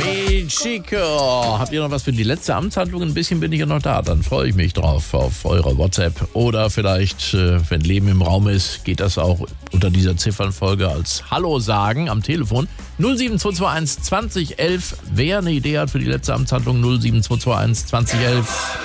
Hey Chico, habt ihr noch was für die letzte Amtshandlung? Ein bisschen bin ich ja noch da, dann freue ich mich drauf auf eure WhatsApp. Oder vielleicht, wenn Leben im Raum ist, geht das auch unter dieser Ziffernfolge als Hallo sagen am Telefon. 07221 2011, wer eine Idee hat für die letzte Amtshandlung, 07221 2011.